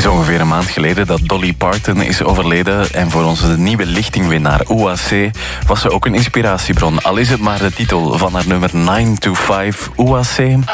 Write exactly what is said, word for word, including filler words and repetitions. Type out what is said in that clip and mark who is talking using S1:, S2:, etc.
S1: is ongeveer een maand geleden dat Dolly Parton is overleden. En voor onze nieuwe lichtingwinnaar U A C was ze ook een inspiratiebron. Al is het maar de titel van haar nummer nine to five U A C.